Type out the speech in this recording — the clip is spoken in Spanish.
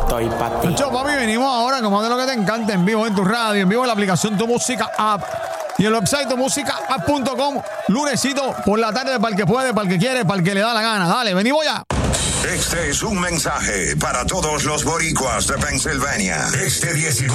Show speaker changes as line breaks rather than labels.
estoy pa' ti.
Yo, papi, venimos ahora como de lo que te encanta, en vivo en tu radio, en vivo en la aplicación Tu Música App y el website tumusicaapp.com. Lunesito por la tarde para el que puede, para el que quiere, para el que le da la gana. Dale, venimos ya.
Este es un mensaje para todos los boricuas de Pensilvania. Este 19